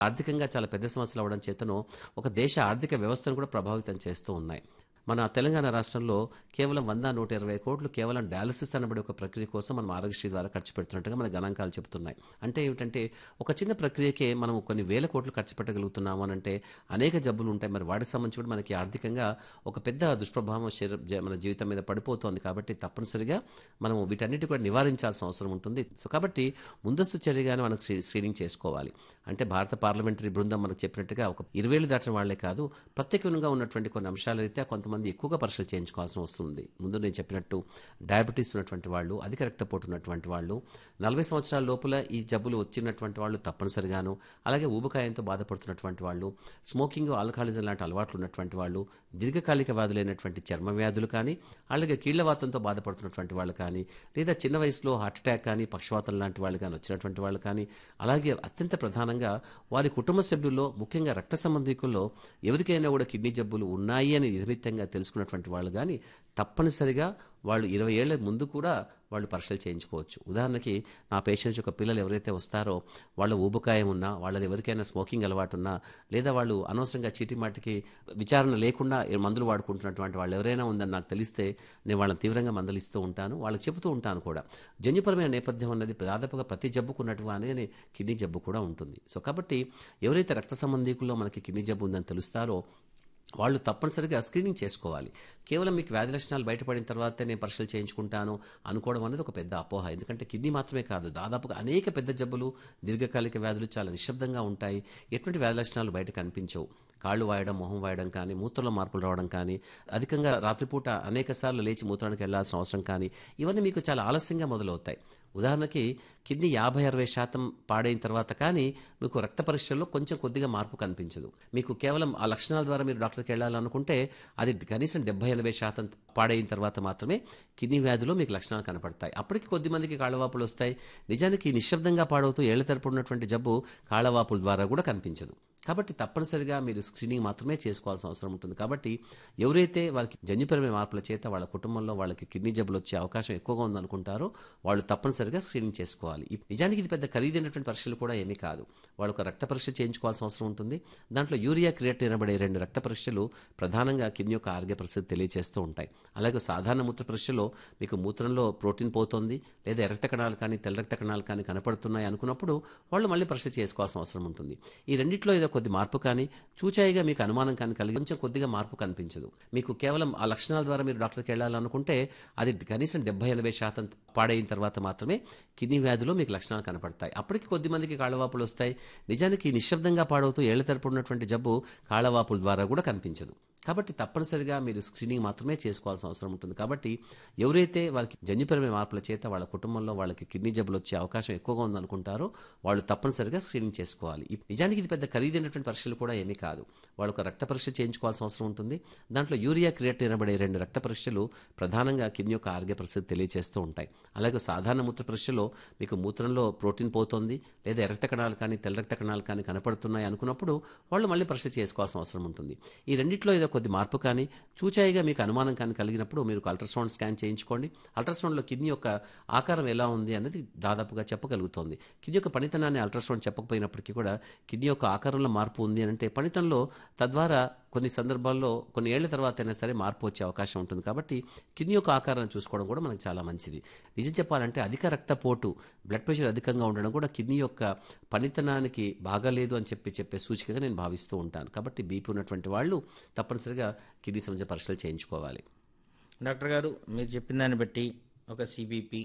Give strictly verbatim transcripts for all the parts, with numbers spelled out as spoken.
ఆర్థికంగా చాలా పెద్ద సమస్యలు అవ్వడం చేతను ఒక దేశ ఆర్థిక వ్యవస్థను కూడా ప్రభావితం చేస్తూ ఉన్నాయి. మన తెలంగాణ రాష్ట్రంలో కేవలం వంద నూట ఇరవై కోట్లు కేవలం డయాలసిస్ అనబడే ఒక ప్రక్రియ కోసం మనం ఆరోగ్యశ్రీ ద్వారా ఖర్చు పెడుతున్నట్టుగా మన గణాంకాలు చెబుతున్నాయి. అంటే ఏమిటంటే ఒక చిన్న ప్రక్రియకే మనం కొన్ని వేల కోట్లు ఖర్చు పెట్టగలుగుతున్నాము అని అంటే అనేక జబ్బులు ఉంటాయి. మరి వాటికి సంబంధించి కూడా మనకి ఆర్థికంగా ఒక పెద్ద దుష్ప్రభావం శరీర జ- మన జీవితం మీద పడిపోతోంది. కాబట్టి తప్పనిసరిగా మనం వీటన్నిటి కూడా నివారించాల్సిన అవసరం ఉంటుంది. సో కాబట్టి ముందస్తు చర్యగానే మనకు స్క్రీ- స్క్రీనింగ్ చేసుకోవాలి. అంటే భారత పార్లమెంటరీ బృందం మనకు చెప్పినట్టుగా ఒక ఇరవై ఏళ్ళు దాటిన వాళ్లే కాదు, ప్రత్యేకంగా ఉన్నటువంటి కొన్ని అంశాల రీత్యా కొంతమంది ఎక్కువగా పరీక్షలు చేయించుకోవాల్సిన వస్తుంది. ముందు నేను చెప్పినట్టు డయాబెటీస్ ఉన్నటువంటి వాళ్ళు, అధిక రక్తపోటు ఉన్నటువంటి వాళ్ళు, నలభై సంవత్సరాల లోపల ఈ జబ్బులు వచ్చినటువంటి వాళ్ళు తప్పనిసరిగాను, అలాగే ఊబకాయంతో బాధపడుతున్నటువంటి వాళ్ళు, స్మోకింగ్, ఆల్కహాలిజం లాంటి అలవాట్లు ఉన్నటువంటి వాళ్ళు, దీర్ఘకాలిక వ్యాధులైనటువంటి చర్మ వ్యాధులు కానీ, అలాగే కీళ్లవాతంతో బాధపడుతున్నటువంటి వాళ్ళు కానీ, లేదా చిన్న వయసులో హార్ట్ అటాక్ కానీ పక్షవాతం లాంటి వాళ్ళు కానీ వచ్చినటువంటి వాళ్ళు కానీ, అలాగే అత్యంత ప్రధానంగా వారి కుటుంబ సభ్యుల్లో ముఖ్యంగా రక్త సంబంధికుల్లో ఎవరికైనా కూడా కిడ్నీ జబ్బులు ఉన్నాయి అని నిర్మితంగా తెలుసుకున్నటువంటి వాళ్ళు కానీ తప్పనిసరిగా వాళ్ళు ఇరవై ఏళ్ల ముందు కూడా వాళ్ళు పరీక్షలు చేయించుకోవచ్చు. ఉదాహరణకి నా పేషెంట్స్ యొక్క పిల్లలు ఎవరైతే వస్తారో వాళ్ళ ఊబకాయం ఉన్నా, వాళ్ళది ఎవరికైనా స్మోకింగ్ అలవాటు ఉన్నా, లేదా వాళ్ళు అనవసరంగా చీటిమాటికి విచారణ లేకుండా ఏ మందులు వాడుకుంటున్నటువంటి వాళ్ళు ఎవరైనా ఉందని నాకు తెలిస్తే నేను వాళ్ళని తీవ్రంగా మందలిస్తూ ఉంటాను, వాళ్ళకి చెబుతూ ఉంటాను కూడా. జన్యుపరమైన నేపథ్యం అన్నది దాదాపుగా ప్రతి జబ్బుకు ఉన్నట్టుగానే కిడ్నీ జబ్బు కూడా ఉంటుంది. సో కాబట్టి ఎవరైతే రక్త సంబంధికుల్లో మనకి కిడ్నీ జబ్బు ఉందని తెలుస్తారో వాళ్ళు తప్పనిసరిగా స్క్రీనింగ్ చేసుకోవాలి. కేవలం మీకు వ్యాధి లక్షణాలు బయటపడిన తర్వాతే నేను పరీక్షలు చేయించుకుంటాను అనుకోవడం అనేది ఒక పెద్ద అపోహ. ఎందుకంటే కిడ్నీ మాత్రమే కాదు, దాదాపుగా అనేక పెద్ద జబ్బులు, దీర్ఘకాలిక వ్యాధులు చాలా నిశ్శబ్దంగా ఉంటాయి. ఎటువంటి వ్యాధి లక్షణాలు బయట కనిపించవు. కాళ్ళు వాయడం, మొహం వాయడం కానీ, మూత్రంలో మార్పులు రావడం కానీ, అధికంగా రాత్రిపూట అనేక సార్లు లేచి మూత్రానికి వెళ్లాల్సిన అవసరం కానీ, ఇవన్నీ మీకు చాలా ఆలస్యంగా మొదలవుతాయి. ఉదాహరణకి కిడ్నీ యాభై అరవై శాతం పాడైన తర్వాత కానీ మీకు రక్త పరీక్షల్లో కొంచెం కొద్దిగా మార్పు కనిపించదు. మీకు కేవలం ఆ లక్షణాల ద్వారా మీరు డాక్టర్కి వెళ్ళాలనుకుంటే అది కనీసం డెబ్బై ఎనభై శాతం పాడైన తర్వాత మాత్రమే కిడ్నీ వ్యాధిలో మీకు లక్షణాలు కనపడతాయి. అప్పటికి కొద్ది మందికి కాళ్ళవాపులు వస్తాయి. నిజానికి నిశ్శబ్దంగా పాడవుతూ ఏళ్ల తరపు ఉన్నటువంటి జబ్బు కాళ్ళవాపుల ద్వారా కూడా కనిపించదు. కాబట్టి తప్పనిసరిగా మీరు స్క్రీనింగ్ మాత్రమే చేసుకోవాల్సిన అవసరం ఉంటుంది. కాబట్టి ఎవరైతే వాళ్ళకి జన్యుపరమైన మార్పుల చేత వాళ్ళ కుటుంబంలో వాళ్ళకి కిడ్నీ జబ్బులు వచ్చే అవకాశం ఎక్కువగా ఉందనుకుంటారో వాళ్ళు తప్పనిసరిగా స్క్రీనింగ్ చేసుకోవాలి. ఈ- నిజానికి ఇది పెద్ద ఖరీదైనటువంటి పరీక్షలు కూడా ఏమీ కాదు. వాళ్ళు ఒక రక్త పరీక్ష చేయించుకోవాల్సిన అవసరం ఉంటుంది. దాంట్లో యూరియా, క్రియేటిన్ అనబడే రెండు రక్త పరీక్షలు ప్రధానంగా కిడ్నీ యొక్క ఆరోగ్య పరిస్థితి తెలియజేస్తూ ఉంటాయి. అలాగే సాధారణ మూత్ర పరీక్షలో మీకు మూత్రంలో ప్రోటీన్ పోతుంది, లేదా ఎర్ర రక్త కణాలు కానీ తెల్ల రక్త కణాలు కానీ కనపడుతున్నాయి అనుకున్నప్పుడు వాళ్ళు మళ్ళీ పరీక్ష చేసుకోవాల్సిన అవసరం ఉంటుంది. ఈ రెండిట్లో ఏదో కొద్ది మార్పు కానీ, చూచాయిగా మీకు అనుమానం కానీ కలిగి కొంచెం కొద్దిగా మార్పు కనిపించదు. మీకు కేవలం ఆ లక్షణాల ద్వారా మీరు డాక్టర్కి వెళ్ళాలనుకుంటే అది కనీసం డెబ్బై ఎనభై శాతం పాడైన తర్వాత మాత్రమే కిడ్నీ వ్యాధిలో మీకు లక్షణాలు కనపడతాయి. అప్పటికి కొద్ది మందికి కాళ్ళవాపులు వస్తాయి. నిజానికి నిశ్శబ్దంగా పాడవుతూ ఏళ్ల తరపు ఉన్నటువంటి జబ్బు కాళ్ళవాపుల ద్వారా కూడా కనిపించదు. కాబట్టి తప్పనిసరిగా మీరు స్క్రీనింగ్ మాత్రమే చేసుకోవాల్సిన అవసరం ఉంటుంది. కాబట్టి ఎవరైతే వాళ్ళకి జన్యుపరమైన మార్పుల చేత వాళ్ళ కుటుంబంలో వాళ్ళకి కిడ్నీ జబ్బులు వచ్చే అవకాశం ఎక్కువగా ఉందనుకుంటారో వాళ్ళు తప్పనిసరిగా స్క్రీనింగ్ చేసుకోవాలి. ఈ- నిజానికి ఇది పెద్ద ఖరీదైనటువంటి పరీక్షలు కూడా ఏమీ కాదు. వాళ్ళు ఒక రక్త పరీక్ష చేయించుకోవాల్సిన అవసరం ఉంటుంది. దాంట్లో యూరియా, క్రియేటిన్ అనబడే రెండు రక్త పరీక్షలు ప్రధానంగా కిడ్నీ యొక్క ఆరోగ్య పరిస్థితి తెలియజేస్తూ ఉంటాయి. అలాగే సాధారణ మూత్ర పరీక్షలో మీకు మూత్రంలో ప్రోటీన్ పోతుంది, లేదా ఎర్ర రక్త కణాలు కానీ తెల్ల రక్త కణాలు కానీ కనపడుతున్నాయి అనుకున్నప్పుడు వాళ్ళు మళ్ళీ పరీక్ష చేసుకోవాల్సిన అవసరం ఉంటుంది. ఈ రెండిట్లో ఏదో కొద్ది మార్పు కానీ, చూచాయిగా మీకు అనుమానం కానీ కలిగినప్పుడు మీరు అల్ట్రాసౌండ్ స్కాన్ చేయించుకోండి. అల్ట్రాసౌండ్లో కిడ్నీ యొక్క ఆకారం ఎలా ఉంది అన్నది దాదాపుగా చెప్పగలుగుతోంది. కిడ్నీ యొక్క పనితనాన్ని అల్ట్రాసౌండ్ చెప్పకపోయినప్పటికీ కూడా కిడ్నీ యొక్క ఆకారంలో మార్పు ఉంది అని అంటే పనితనంలో తద్వారా కొన్ని సందర్భాల్లో కొన్ని ఏళ్ల తర్వాత అయినా సరే మార్పు వచ్చే అవకాశం ఉంటుంది. కాబట్టి కిడ్నీ యొక్క ఆకారాన్ని చూసుకోవడం కూడా మనకు చాలా మంచిది. నిజం చెప్పాలంటే అధిక రక్తపోటు, బ్లడ్ ప్రెషర్ అధికంగా ఉండడం కూడా కిడ్నీ యొక్క పనితనానికి బాగాలేదు అని చెప్పి చెప్పే సూచికగా నేను భావిస్తూ ఉంటాను. కాబట్టి బీపీ ఉన్నటువంటి వాళ్ళు తప్పనిసరిగా కిడ్నీ సంబంధించిన పరీక్షలు చేయించుకోవాలి. డాక్టర్ గారు, మీరు చెప్పిన దాన్ని బట్టి ఒక CBP,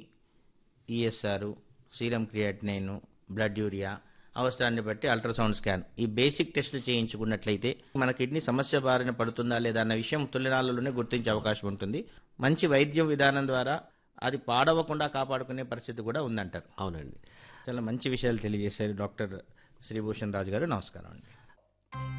ESR, serum creatinine, blood urea అవసరాన్ని బట్టి అల్ట్రాసౌండ్ స్కాన్, ఈ బేసిక్ టెస్టులు చేయించుకున్నట్లయితే మన కిడ్నీ సమస్య బారిన పడుతుందా లేదా అన్న విషయం తొలినాళ్ళలోనే గుర్తించే అవకాశం ఉంటుంది. మంచి వైద్యం విధానం ద్వారా అది పాడవకుండా కాపాడుకునే పరిస్థితి కూడా ఉందంటారు. అవునండి. చాలా మంచి విషయాలు తెలియజేశారు డాక్టర్ శ్రీభూషణ్ రాజు గారు. నమస్కారం అండి.